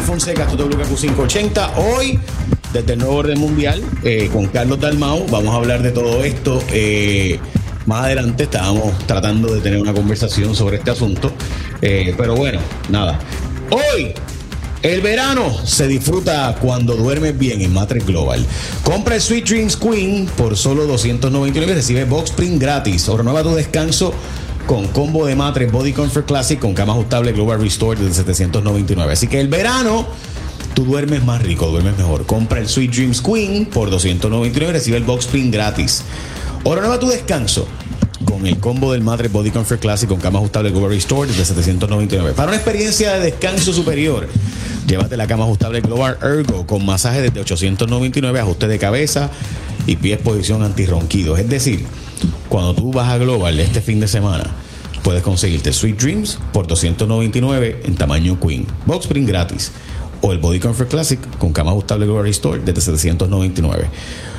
Fonseca, esto es WKQ 580. Hoy, desde el nuevo orden mundial, con Carlos Dalmau, vamos a hablar de todo esto. Más adelante estábamos tratando de tener una conversación sobre este asunto. Pero bueno, nada. Hoy, el verano se disfruta cuando duermes bien en Mattress Global. Compra el Sweet Dreams Queen por solo $299 y recibe Box Spring gratis. O renueva tu descanso con combo de Mattress Body Comfort Classic con cama ajustable Global Restore de $799. Así que el verano tú duermes más rico, duermes mejor. Compra el Sweet Dreams Queen por $299 y recibe el Box Spring gratis. O renueva tu descanso con el combo del Mattress Body Comfort Classic con cama ajustable Global Restore de $799. Para una experiencia de descanso superior, llévate la cama ajustable Global Ergo con masaje desde $899, ajuste de cabeza y pies posición antirronquidos. Es decir, cuando tú vas a Global este fin de semana, puedes conseguirte Sweet Dreams por $299 en tamaño Queen, Box Spring gratis, o el Body Comfort Classic con cama ajustable Global Restore desde $799.